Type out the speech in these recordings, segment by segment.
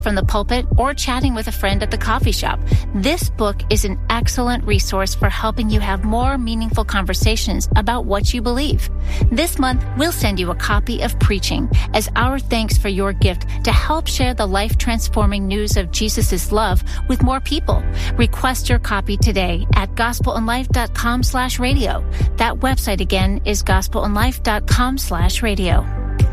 from the pulpit or chatting with a friend at the coffee shop, this book is an excellent resource for helping you have more meaningful conversations about what you believe. This month, we'll send you a copy of Preaching as our thanks for your gift to help share the life-transforming news of Jesus' love with more people. Request your copy today at gospelandlife.com/radio. That website again is gospelandlife.com/radio.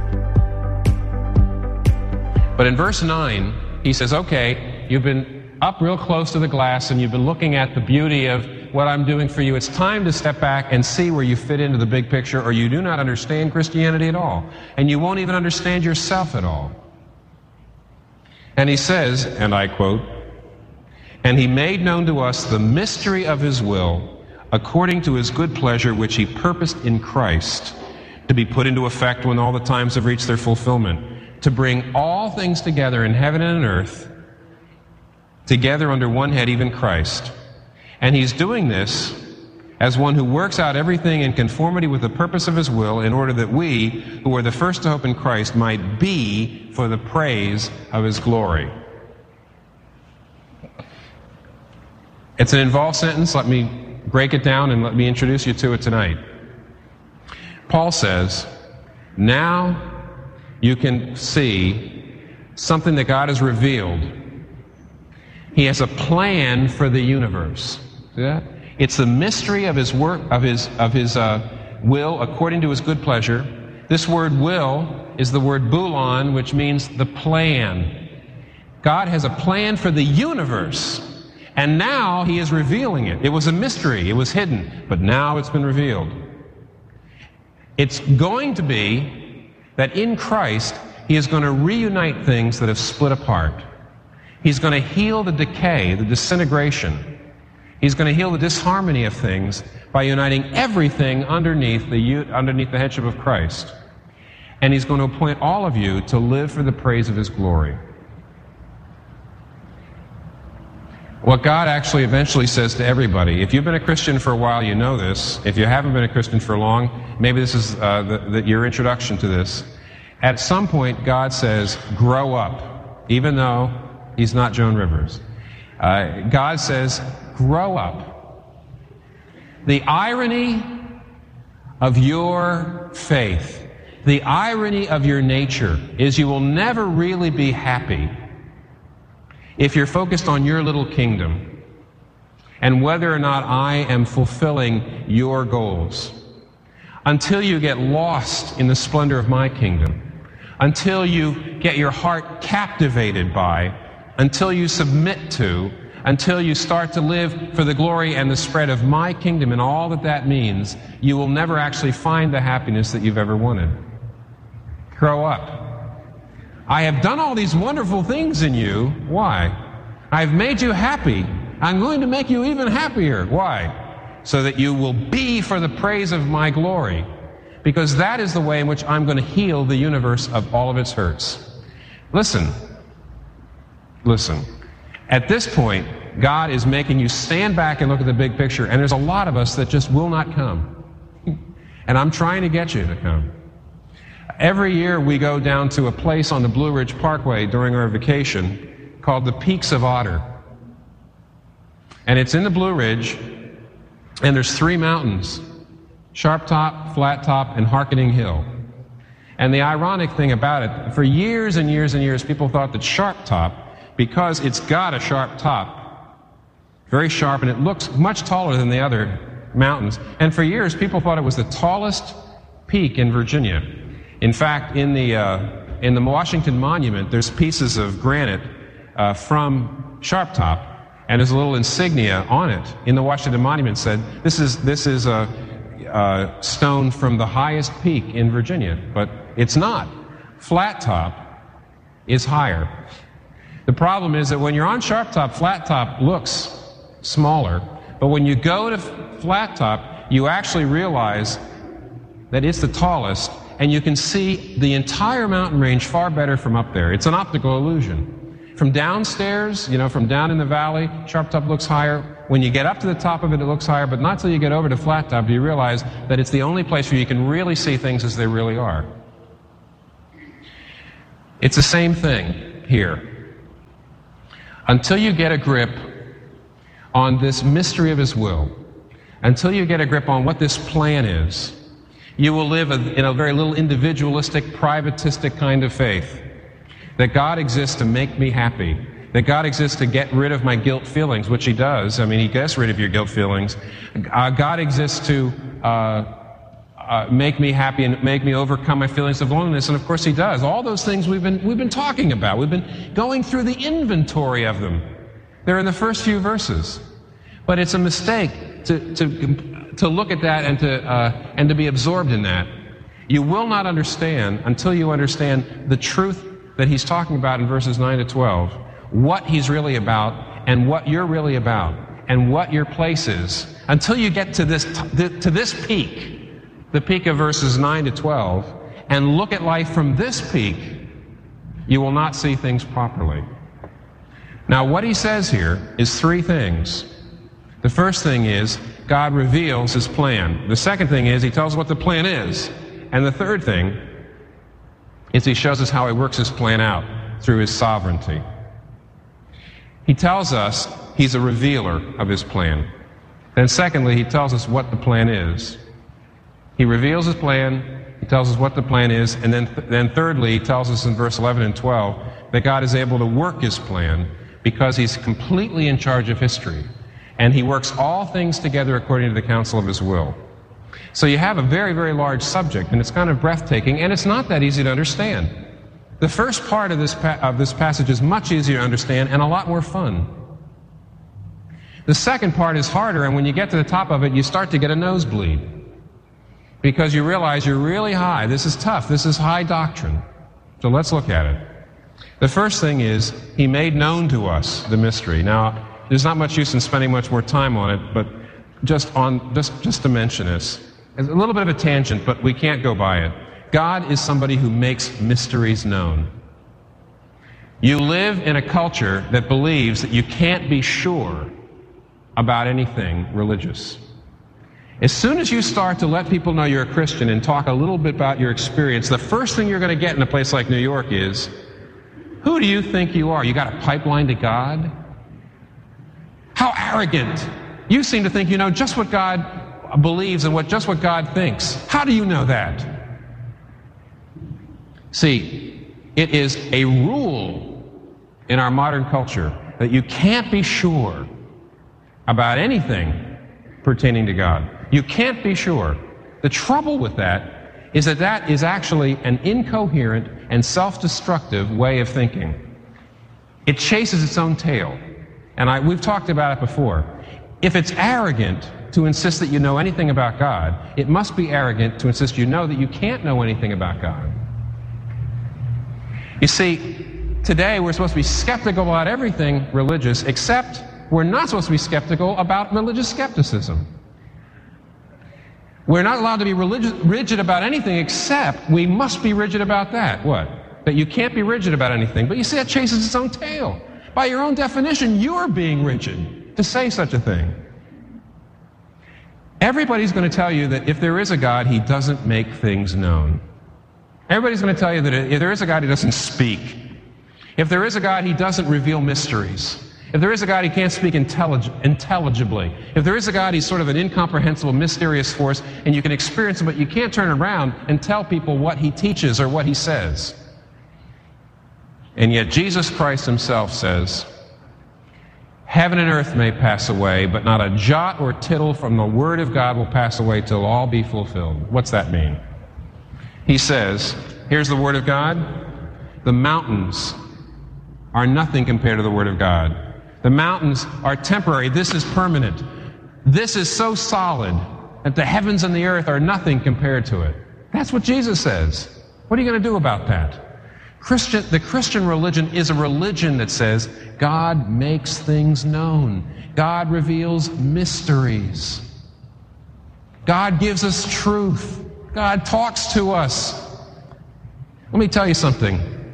But in verse 9, he says, okay, you've been up real close to the glass and you've been looking at the beauty of what I'm doing for you. It's time to step back and see where you fit into the big picture, or you do not understand Christianity at all. And you won't even understand yourself at all. And he says, and I quote, "And he made known to us the mystery of his will, according to his good pleasure, which he purposed in Christ, to be put into effect when all the times have reached their fulfillment, to bring all things together in heaven and in earth, together under one head, even Christ. And he's doing this as one who works out everything in conformity with the purpose of his will, in order that we, who are the first to hope in Christ, might be for the praise of his glory." It's an involved sentence. Let me break it down and let me introduce you to it tonight. Paul says, now you can see something that God has revealed. He has a plan for the universe. See that? It's the mystery of his work, of his will, according to his good pleasure. This word "will" is the word boulon, which means the plan. God has a plan for the universe, and now he is revealing it. It was a mystery. It was hidden, but now it's been revealed. It's going to be that in Christ, he is going to reunite things that have split apart. He's going to heal the decay, the disintegration. He's going to heal the disharmony of things by uniting everything underneath the headship of Christ. And he's going to appoint all of you to live for the praise of his glory. What God actually eventually says to everybody, if you've been a Christian for a while, you know this. If you haven't been a Christian for long, maybe this is your introduction to this. At some point, God says, grow up, even though he's not Joan Rivers. God says, grow up. The irony of your faith, the irony of your nature, is you will never really be happy if you're focused on your little kingdom and whether or not I am fulfilling your goals, until you get lost in the splendor of my kingdom, until you get your heart captivated by, until you submit to, until you start to live for the glory and the spread of my kingdom and all that that means, you will never actually find the happiness that you've ever wanted. Grow up. I have done all these wonderful things in you. Why? I've made you happy. I'm going to make you even happier. Why? So that you will be for the praise of my glory. Because that is the way in which I'm going to heal the universe of all of its hurts. Listen. At this point, God is making you stand back and look at the big picture, and there's a lot of us that just will not come. And I'm trying to get you to come. Every year we go down to a place on the Blue Ridge Parkway during our vacation called the Peaks of Otter. And it's in the Blue Ridge, and there's 3 mountains: Sharp Top, Flat Top, and Harkening Hill. And the ironic thing about it, for years and years and years, people thought that Sharp Top, because it's got a sharp top, very sharp, and it looks much taller than the other mountains. And for years, people thought it was the tallest peak in Virginia. In fact, in the Washington Monument, there's pieces of granite from Sharp Top, and there's a little insignia on it. In the Washington Monument said, this is a stone from the highest peak in Virginia, but it's not. Flat Top is higher. The problem is that when you're on Sharp Top, Flat Top looks smaller, but when you go to Flat Top, you actually realize that it's the tallest, and you can see the entire mountain range far better from up there. It's an optical illusion. From downstairs, from down in the valley, Sharp Top looks higher. When you get up to the top of it, it looks higher, but not till you get over to Flat Top do you realize that it's the only place where you can really see things as they really are. It's the same thing here. until you get a grip on this mystery of His will, until you get a grip on what this plan is, you will live in a very little individualistic, privatistic kind of faith. That God exists to make me happy. That God exists to get rid of my guilt feelings, which He does. I mean, He gets rid of your guilt feelings. God exists to make me happy and make me overcome my feelings of loneliness, and of course He does. All those things we've been talking about. We've been going through the inventory of them. They're in the first few verses. But it's a mistake to look at that and to be absorbed in that. You will not understand until you understand the truth that He's talking about in verses 9 to 12, what He's really about and what you're really about and what your place is. Until you get to this peak, the peak of verses 9 to 12, and look at life from this peak, you will not see things properly. Now, what he says here is three things. The first thing is God reveals His plan. The second thing is He tells us what the plan is. And the third thing is He shows us how He works His plan out through His sovereignty. He tells us He's a revealer of His plan. Then secondly, He tells us what the plan is. He reveals His plan, He tells us what the plan is, and then thirdly, He tells us in verse 11 and 12 that God is able to work His plan because He's completely in charge of history. And He works all things together according to the counsel of His will. So you have a very, very large subject, and it's kind of breathtaking, and it's not that easy to understand. The first part of this passage is much easier to understand and a lot more fun. The second part is harder, and when you get to the top of it, you start to get a nosebleed. Because you realize you're really high. This is tough. This is high doctrine. So let's look at it. The first thing is, He made known to us the mystery. Now, there's not much use in spending much more time on it, but just to mention this. It's a little bit of a tangent, but we can't go by it. God is somebody who makes mysteries known. You live in a culture that believes that you can't be sure about anything religious. As soon as you start to let people know you're a Christian and talk a little bit about your experience, the first thing you're going to get in a place like New York is, who do you think you are? You got a pipeline to God? How arrogant. You seem to think you know just what God believes and just what God thinks. How do you know that? See, it is a rule in our modern culture that you can't be sure about anything pertaining to God. You can't be sure. The trouble with that is actually an incoherent and self-destructive way of thinking. It chases its own tail. And we've talked about it before. If it's arrogant to insist that you know anything about God, it must be arrogant to insist you know that you can't know anything about God. You see, today we're supposed to be skeptical about everything religious, except we're not supposed to be skeptical about religious skepticism. We're not allowed to be rigid about anything, except we must be rigid about that. What? That you can't be rigid about anything. But you see, that chases its own tail. By your own definition, you're being rigid to say such a thing. Everybody's going to tell you that if there is a God, He doesn't make things known. Everybody's going to tell you that if there is a God, He doesn't speak. If there is a God, He doesn't reveal mysteries. If there is a God, He can't speak intelligibly. If there is a God, He's sort of an incomprehensible, mysterious force, and you can experience Him, but you can't turn around and tell people what He teaches or what He says. And yet Jesus Christ Himself says, heaven and earth may pass away, but not a jot or tittle from the Word of God will pass away till all be fulfilled. What's that mean? He says, here's the Word of God. The mountains are nothing compared to the Word of God. The mountains are temporary. This is permanent. This is so solid that the heavens and the earth are nothing compared to it. That's what Jesus says. What are you going to do about that? The Christian religion is a religion that says God makes things known. God reveals mysteries. God gives us truth. God talks to us. Let me tell you something.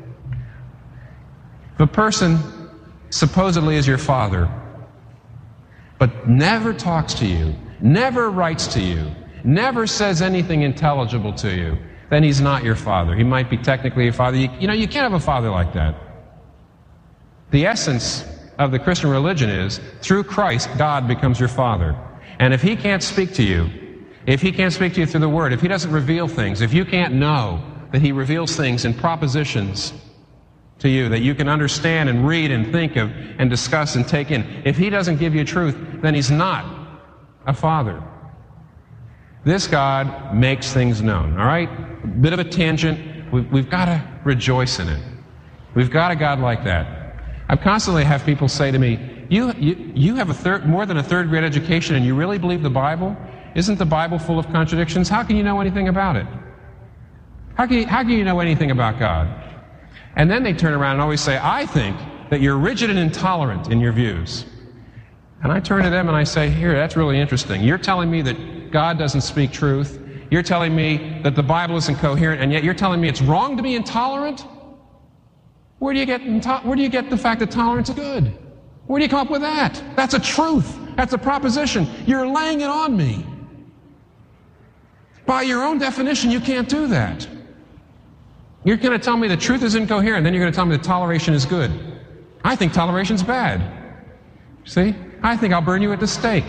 If a person supposedly is your father, but never talks to you, never writes to you, never says anything intelligible to you, then he's not your father. He might be technically your father. You can't have a father like that. The essence of the Christian religion is, through Christ, God becomes your Father. And if He can't speak to you, if He can't speak to you through the Word, if He doesn't reveal things, if you can't know that He reveals things in propositions to you that you can understand and read and think of and discuss and take in, if He doesn't give you truth, then He's not a Father. This God makes things known, all right? A bit of a tangent. We've got to rejoice in it. We've got a God like that. I constantly have people say to me, you have more than a third grade education and you really believe the Bible? Isn't the Bible full of contradictions? How can you know anything about it? How can you know anything about God? And then they turn around and always say, I think that you're rigid and intolerant in your views. And I turn to them and I say, here, that's really interesting. You're telling me that God doesn't speak truth. You're telling me that the Bible isn't coherent, and yet you're telling me it's wrong to be intolerant? Where do you get the fact that tolerance is good? Where do you come up with that? That's a truth. That's a proposition. You're laying it on me. By your own definition, you can't do that. You're going to tell me the truth is incoherent, then you're going to tell me that toleration is good. I think toleration's bad. See? I think I'll burn you at the stake.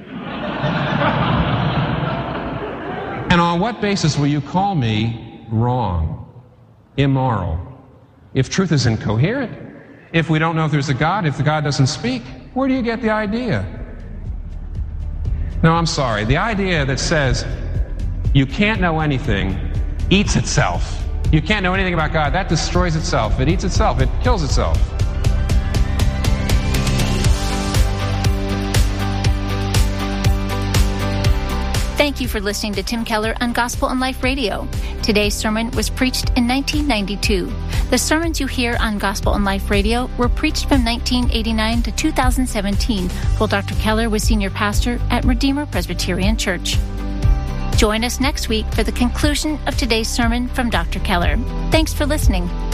And on what basis will you call me wrong, immoral? If truth is incoherent, if we don't know if there's a God, if the God doesn't speak, where do you get the idea? No, I'm sorry. The idea that says you can't know anything eats itself. You can't know anything about God. That destroys itself. It eats itself. It kills itself. Thank you for listening to Tim Keller on Gospel and Life Radio. Today's sermon was preached in 1992. The sermons you hear on Gospel and Life Radio were preached from 1989 to 2017 while Dr. Keller was senior pastor at Redeemer Presbyterian Church. Join us next week for the conclusion of today's sermon from Dr. Keller. Thanks for listening.